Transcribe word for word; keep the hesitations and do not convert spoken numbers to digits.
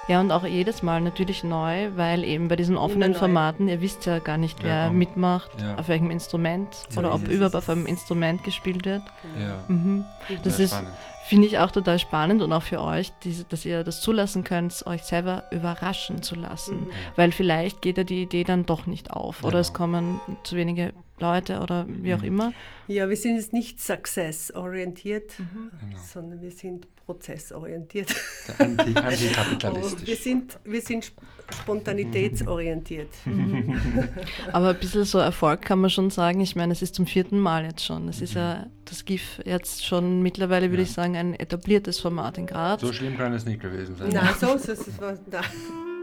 Ja, und auch jedes Mal natürlich neu, weil eben bei diesen offenen neu. Formaten, ihr wisst ja gar nicht, wer Ja, komm. mitmacht, Ja. auf welchem Instrument So oder ist ob es. überhaupt auf einem Instrument gespielt wird. Ja. Mhm. Das Sehr ist, spannend. finde ich, auch total spannend und auch für euch, diese, dass ihr das zulassen könnt, euch selber überraschen zu lassen. Mhm. Weil vielleicht geht ja die Idee dann doch nicht auf oder Genau. es kommen zu wenige Leute oder wie auch Mhm. immer. Ja, wir sind jetzt nicht success-orientiert, Genau. sondern wir sind prozessorientiert. Der Anti- Oh, wir, Antikapitalistisch. sind, wir sind sp- spontanitätsorientiert. Aber ein bisschen so Erfolg kann man schon sagen. Ich meine, es ist zum vierten Mal jetzt schon. Es ist ja das GIF jetzt schon mittlerweile, würde Ja. ich sagen, ein etabliertes Format in Graz. So schlimm kann es nicht gewesen sein. Nein, so, so, so, so nein.